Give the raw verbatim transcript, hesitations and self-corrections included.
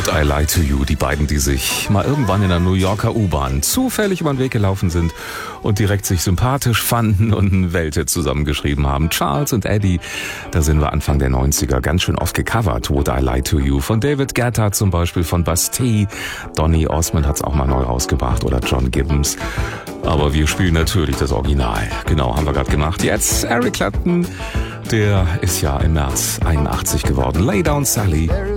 Would I Lie to You, die beiden, die sich mal irgendwann in der New Yorker U-Bahn zufällig über den Weg gelaufen sind und direkt sich sympathisch fanden und einen Welthit zusammengeschrieben haben. Charles und Eddie, da sind wir Anfang der neunziger ganz schön oft gecovert. Would I Lie to You von David Guetta zum Beispiel, von Bastille. Donny Osmond hat es auch mal neu rausgebracht oder John Gibbons. Aber wir spielen natürlich das Original. Genau, haben wir gerade gemacht. Jetzt Eric Clapton, der ist ja im März einundachtzig geworden. Lay Down Sally.